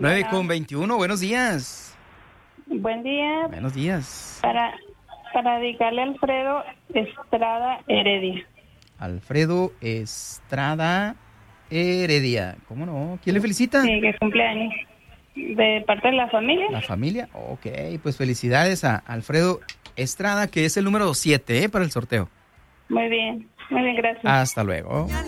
9:21, buenos días. Buen día. Buenos días. Para dedicarle a Alfredo Estrada Heredia. Alfredo Estrada Heredia. ¿Cómo no? ¿Quién le felicita? Sí, que cumpleaños. ¿De parte de la familia? ¿La familia? Ok, pues felicidades a Alfredo Estrada, que es el número 7, para el sorteo. Muy bien, gracias. Hasta luego.